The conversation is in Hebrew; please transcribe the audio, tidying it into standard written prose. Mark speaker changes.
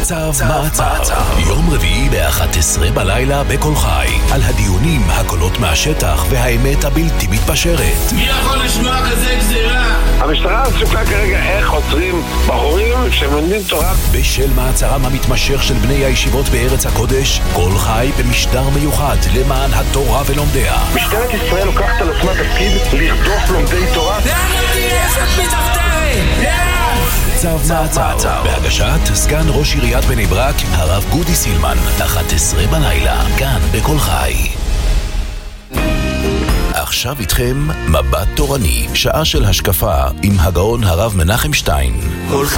Speaker 1: צו מעצר. יום רביעי ב-11 בלילה בכל חי. על הדיונים, הקולות מהשטח והאמת הבלתי מתפשרת.
Speaker 2: מי יכול לשמוע כזה גזירה?
Speaker 3: המשטרה עסוקה כרגע איך עוצרים בחורים שמלמדים תורה.
Speaker 1: בשל מעצרם המתמשך של בני הישיבות בארץ הקודש, כל חי במשדר מיוחד למען התורה ולומדיה.
Speaker 3: משטרת ישראל לוקחת על עצמה תפקיד לרדוף לומדי תורה.
Speaker 1: צו מעצר, בהגשת סגן ראש עיריית בני ברק, הרב גודי סילמן, 11 בלילה, כאן בכל חי. עכשיו איתכם מבט תורני, שעה של השקפה עם הגאון הרב מנחם שטיין.